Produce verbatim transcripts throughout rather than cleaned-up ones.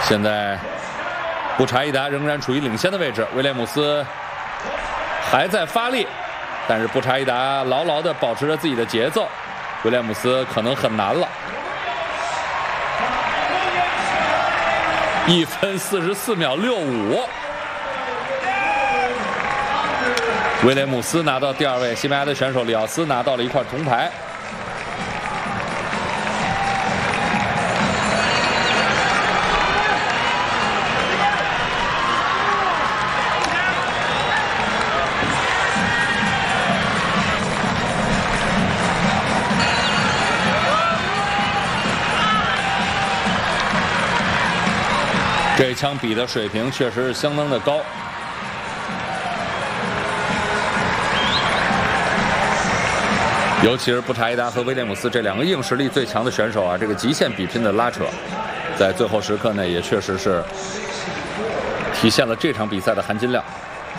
现在布查伊达仍然处于领先的位置，威廉姆斯还在发力，但是布查伊达牢牢地保持着自己的节奏，威廉姆斯可能很难了。一分四十四秒六五，威廉姆斯拿到第二位，西班牙的选手里奥斯拿到了一块铜牌。这枪比的水平确实是相当的高。尤其是布查伊达和威廉姆斯这两个硬实力最强的选手啊，这个极限比拼的拉扯，在最后时刻呢，也确实是体现了这场比赛的含金量。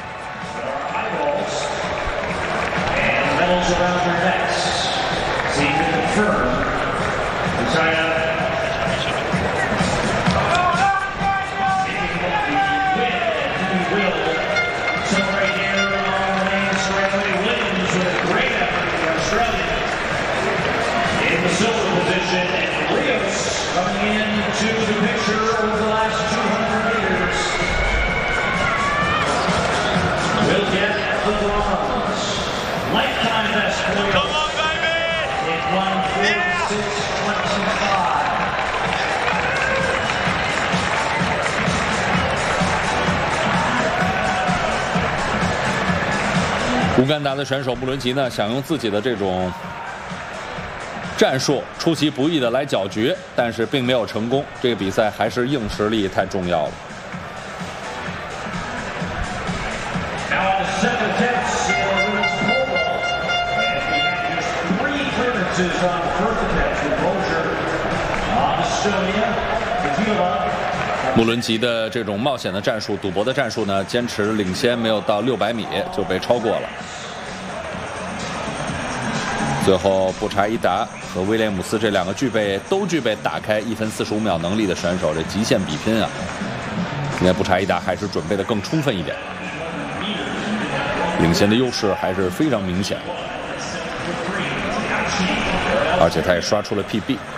乌干达的选手穆伦吉呢，想用自己的这种战术出其不意的来搅局，但是并没有成功。这个比赛还是硬实力太重要了。穆伦吉的这种冒险的战术、赌博的战术呢，坚持领先没有到六百米就被超过了。最后，布查伊达和威廉姆斯这两个具备都具备打开一分四十五秒能力的选手，这极限比拼啊，应该布查伊达还是准备的更充分一点，领先的优势还是非常明显，而且他也刷出了 P B。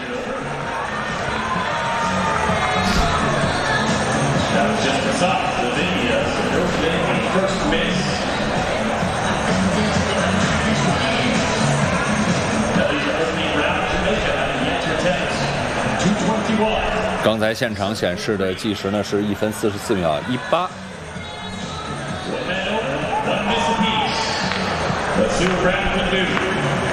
刚才现场显示的计时呢是一分四十四秒一八。Let's see what Brandon can do.